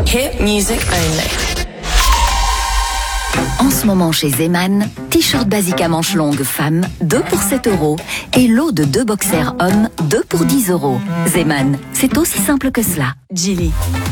Hit music only. En ce moment chez Zeman, t-shirt basique à manches longues femmes, 2 pour 7 € et lot de 2 boxers hommes, 2 pour 10 €. Zeman, c'est aussi simple que cela. Geely.